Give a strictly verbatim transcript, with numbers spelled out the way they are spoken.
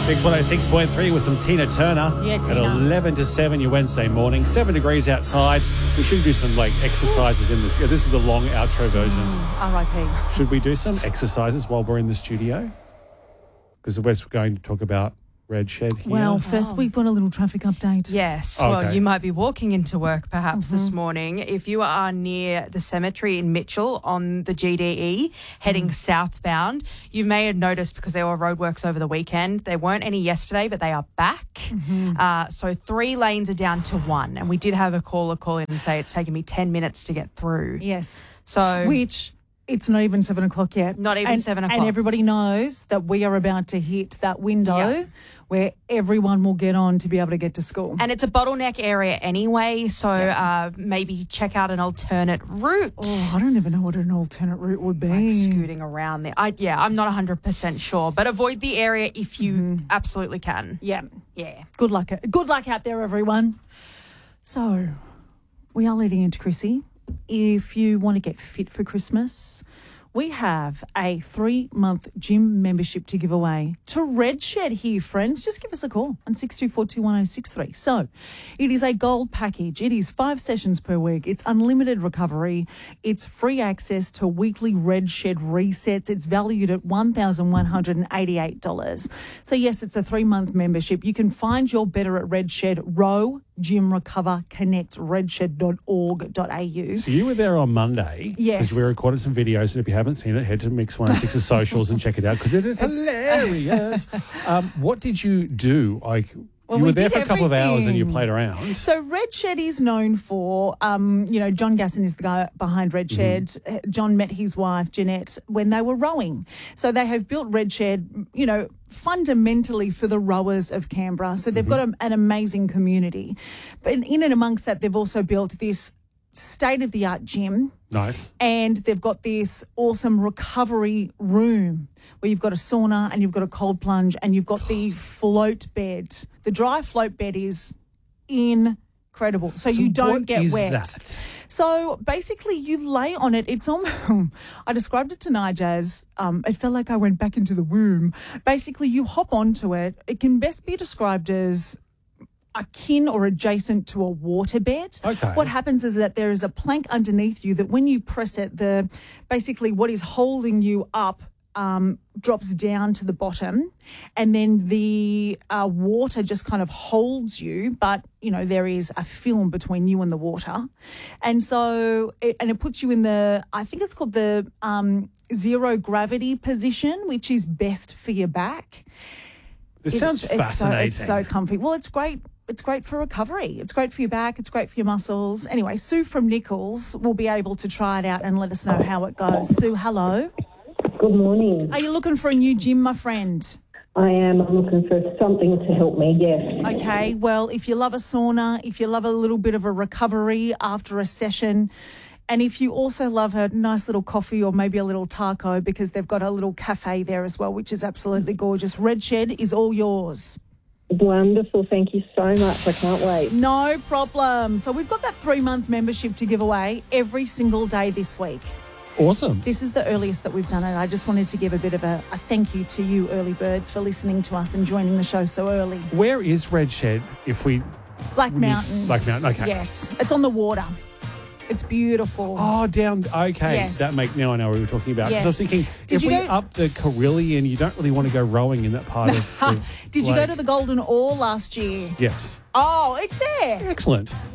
Mix one oh six point three with some Tina Turner. Yeah, Tina. At eleven to seven your Wednesday morning. seven degrees outside. We should do some like exercises in this. Yeah, this is the long outro version. Mm, R I P. Should we do some exercises while we're in the studio? Because we're going to talk about Red Shed here. Well, first Oh. we've got a little traffic update. Yes. Okay. Well, you might be walking into work perhaps Mm-hmm. this morning. If you are near the cemetery in Mitchell on the G D E heading Mm. southbound, you may have noticed because there were roadworks over the weekend. There weren't any yesterday, but they are back. Mm-hmm. Uh, so three lanes are down to one. And we did have a caller call in and say it's taken me ten minutes to get through. Yes. So Which, it's not even seven o'clock yet. Not even and, seven o'clock. And everybody knows that we are about to hit that window Yeah. where everyone will get on to be able to get to school. And it's a bottleneck area anyway, so uh, maybe check out an alternate route. Oh, I don't even know what an alternate route would be. Like scooting around there. I, yeah, I'm not one hundred percent sure, but avoid the area if you Mm-hmm. absolutely can. Yeah. Yeah. Good luck. Good luck out there, everyone. So, we are leading into Chrissy. If you want to get fit for Christmas, we have a three-month gym membership to give away to Red Shed here, friends. Just give us a call on six two four two one oh six three. So, it is a gold package. It is five sessions per week. It's unlimited recovery. It's free access to weekly Red Shed resets. It's valued at one thousand one hundred eighty-eight dollars. So, yes, it's a three-month membership. You can find your better at Red Shed, Row, Gym Recover, Connect, redshed dot org dot a u. So you were there on Monday. Yes. Because we recorded some videos, and if you haven't seen it, head to Mix one oh six's socials and check it out because it is hilarious. um, what did you do? Like, Well, you we were there did for a couple of hours and you everything. played around. So Red Shed is known for, um, you know, John Gasson is the guy behind Red Shed. Mm-hmm. Uh, John met his wife, Jeanette, when they were rowing. So they have built Red Shed, you know, fundamentally for the rowers of Canberra. So they've got a, an amazing community. But in, in and amongst that, they've also built this state-of-the-art gym. Nice. And they've got this awesome recovery room where you've got a sauna and you've got a cold plunge and you've got the float bed. The dry float bed is incredible. So, So you don't what get is wet. that? So basically you lay on it. It's almost, I described it to Nige as, um, it felt like I went back into the womb. Basically you hop onto it. It can best be described as akin or adjacent to a waterbed. Okay. What happens is that there is a plank underneath you that when you press it, the basically what is holding you up um, drops down to the bottom, and then the uh, water just kind of holds you, but, you know, there is a film between you and the water. And so, it, and it puts you in the, I think it's called the um, zero gravity position, which is best for your back. This It- sounds it's fascinating. So, it's so comfy. Well, it's great. It's great for recovery. It's great for your back. It's great for your muscles. Anyway, Sue from Nichols will be able to try it out and let us know how it goes. Sue, hello. Good morning. Are you looking for a new gym, my friend? I am. I'm looking for something to help me, yes. Okay, well, if you love a sauna, if you love a little bit of a recovery after a session, and if you also love a nice little coffee or maybe a little taco, because they've got a little cafe there as well, which is absolutely gorgeous. Red Shed is all yours. Wonderful. Thank you so much. I can't wait. No problem. So we've got that three-month membership to give away every single day this week. Awesome. This is the earliest that we've done it. I just wanted to give a bit of a, a thank you to you, early birds, for listening to us and joining the show so early. Where is Red Shed if we... Black Mountain. Black Mountain, okay. Yes. It's on the water. It's beautiful. Oh, down. Okay, Yes. that make now I know what we were talking about. 'Cause I was Yes. thinking, Did if you we go- up the Carillion, you don't really want to go rowing in that part of. The Did you go lake. to the Golden Oar last year? Yes. Oh, it's there. Excellent.